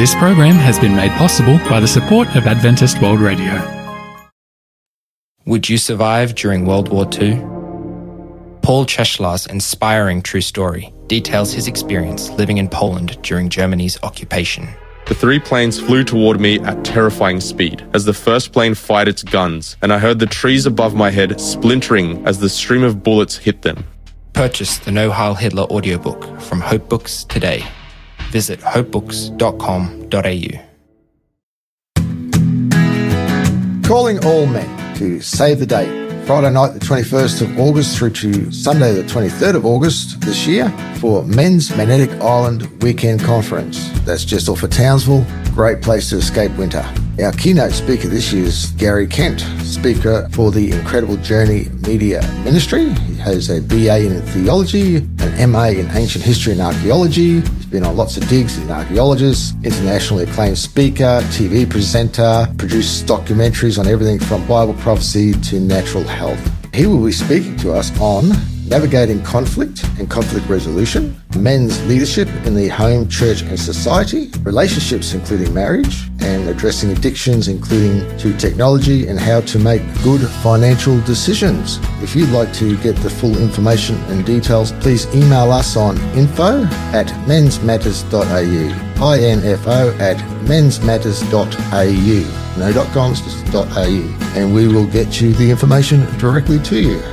This program has been made possible by the support of Adventist World Radio. Would you survive during World War II? Paul Cheshlar's inspiring true story details his experience living in Poland during Germany's occupation. The three planes flew toward me at terrifying speed as the first plane fired its guns, and I heard the trees above my head splintering as the stream of bullets hit them. Purchase the No Heil Hitler audiobook from Hope Books today. Visit hopebooks.com.au. Calling all men to save the date. Friday night the 21st of August through to Sunday the 23rd of August this year for Men's Magnetic Island Weekend Conference. That's just off of Townsville. Great place to escape winter. Our keynote speaker this year is Gary Kent, speaker for the Incredible Journey Media Ministry. He has a BA in theology, an MA in ancient history and archaeology. He's been on lots of digs as an archaeologist, internationally acclaimed speaker, TV presenter, produced documentaries on everything from Bible prophecy to natural health. He will be speaking to us on navigating conflict and conflict resolution, men's leadership in the home, church and society, relationships including marriage, and addressing addictions including to technology and how to make good financial decisions. If you'd like to get the full information and details, please email us on info@mensmatters.au, info@mensmatters.au. No .coms, just .au. And we will get you the information directly to you.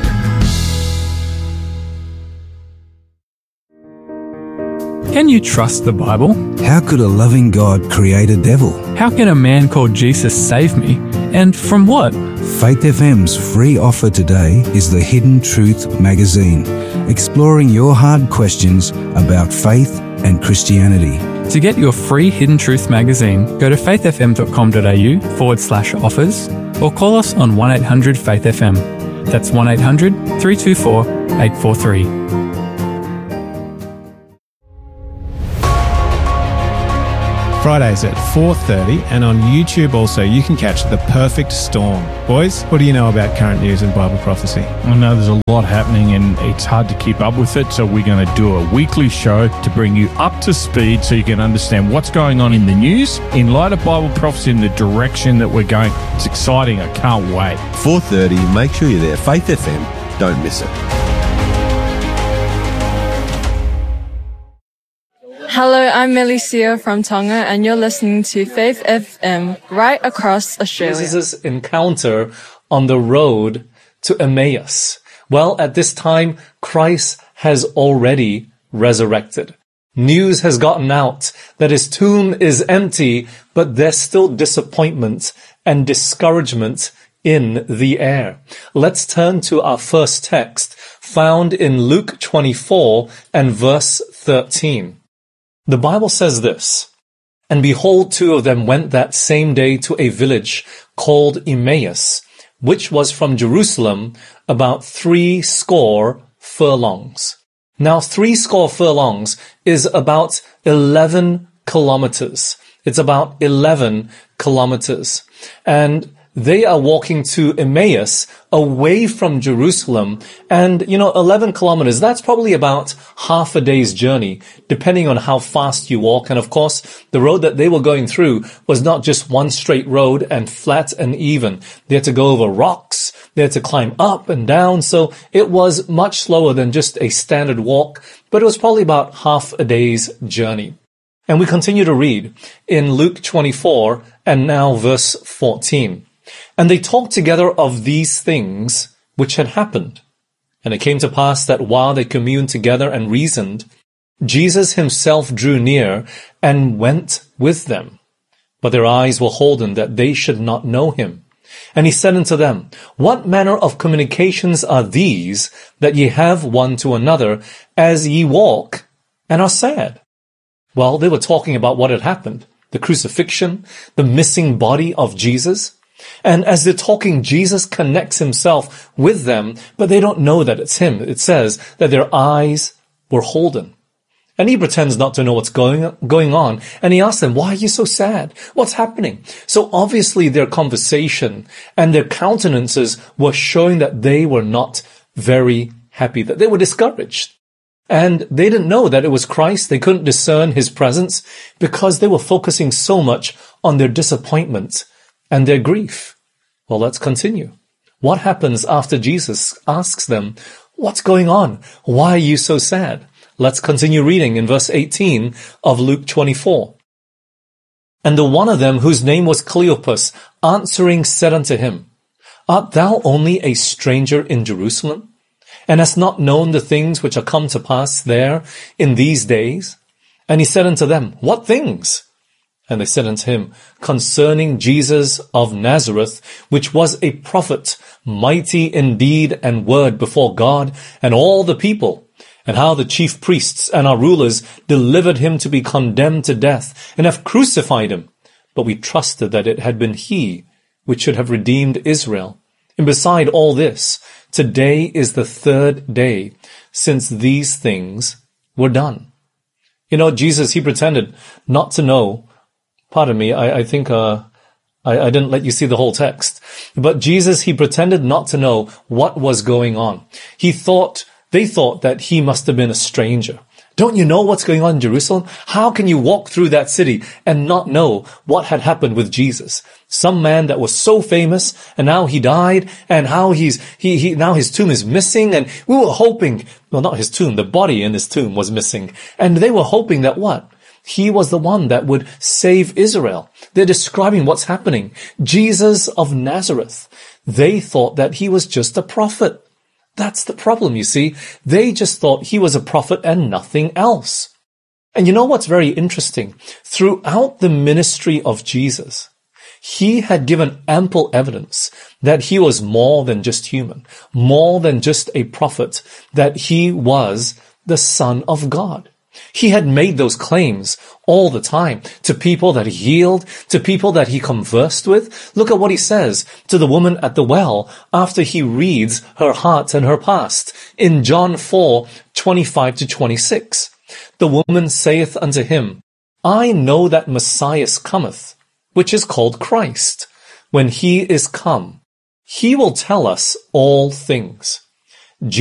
Can you trust the Bible? How could a loving God create a devil? How can a man called Jesus save me? And from what? Faith FM's free offer today is the Hidden Truth magazine, exploring your hard questions about faith and Christianity. To get your free Hidden Truth magazine, go to faithfm.com.au/offers or call us on 1-800-FAITH-FM. That's 1-800-324-843. Fridays at 4:30, and on YouTube also you can catch The Perfect Storm. Boys, what do you know about current news and Bible prophecy? I know there's a lot happening and it's hard to keep up with it, so we're going to do a weekly show to bring you up to speed so you can understand what's going on in the news in light of Bible prophecy and the direction that we're going. It's exciting. I can't wait. 4:30, make sure you're there. Faith FM, don't miss it. Hello, I'm Melicia from Tonga, and you're listening to Faith FM right across Australia. Jesus' encounter on the road to Emmaus. Well, at this time, Christ has already resurrected. News has gotten out that his tomb is empty, but there's still disappointment and discouragement in the air. Let's turn to our first text found in Luke 24 and verse 13. The Bible says this, "And behold, two of them went that same day to a village called Emmaus, which was from Jerusalem about 60 furlongs." Now, 60 furlongs is about 11 kilometers. It's about 11 kilometers. And they are walking to Emmaus away from Jerusalem. And, 11 kilometers, that's probably about half a day's journey, depending on how fast you walk. And of course, the road that they were going through was not just one straight road and flat and even. They had to go over rocks. They had to climb up and down. So it was much slower than just a standard walk, but it was probably about half a day's journey. And we continue to read in Luke 24 and now verse 14. "And they talked together of these things which had happened. And it came to pass that while they communed together and reasoned, Jesus himself drew near and went with them. But their eyes were holden that they should not know him. And he said unto them, What manner of communications are these that ye have one to another as ye walk and are sad?" Well, they were talking about what had happened, the crucifixion, the missing body of Jesus. And as they're talking, Jesus connects himself with them, but they don't know that it's him. It says that their eyes were holden. And he pretends not to know what's going on. And he asks them, "Why are you so sad? What's happening?" So obviously their conversation and their countenances were showing that they were not very happy, that they were discouraged. And they didn't know that it was Christ. They couldn't discern his presence because they were focusing so much on their disappointment and their grief. Well, let's continue. What happens after Jesus asks them, what's going on? Why are you so sad? Let's continue reading in verse 18 of Luke 24. And the one of them, whose name was Cleopas, answering said unto him, Art thou only a stranger in Jerusalem, and hast not known the things which are come to pass there in these days? And he said unto them, What things? And they said unto him, Concerning Jesus of Nazareth, which was a prophet, mighty in deed and word before God and all the people, and how the chief priests and our rulers delivered him to be condemned to death, and have crucified him. But we trusted that it had been he which should have redeemed Israel. And beside all this, today is the third day since these things were done. You know, Jesus, he pretended not to know. Pardon me, I think I didn't let you see the whole text. But Jesus, he pretended not to know what was going on. They thought that he must have been a stranger. Don't you know what's going on in Jerusalem? How can you walk through that city and not know what had happened with Jesus? Some man that was so famous, and now he died, and how now his tomb is missing, and we were hoping, well, not his tomb, the body in his tomb was missing. And they were hoping that what? He was the one that would save Israel. They're describing what's happening. Jesus of Nazareth. They thought that he was just a prophet. That's the problem, you see. They just thought he was a prophet and nothing else. And you know what's very interesting? Throughout the ministry of Jesus, he had given ample evidence that he was more than just human, more than just a prophet, that he was the Son of God. He had made those claims all the time to people that he healed, to people that he conversed with. Look at what he says to the woman at the well after he reads her heart and her past in John 4:25-26. The woman saith unto him, I know that Messiah cometh, which is called Christ. When he is come, he will tell us all things.